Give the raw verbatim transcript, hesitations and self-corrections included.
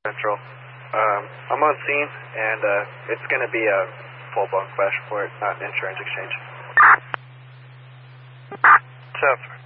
Central. Um, I'm on scene, and uh, it's going to be a full blown crash report, not an insurance exchange. South.